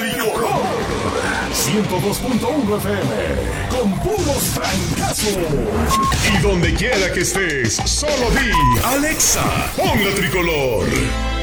Tricolor 102.1 FM con puros francazos. Y donde quiera que estés, solo di Alexa, pon la Tricolor.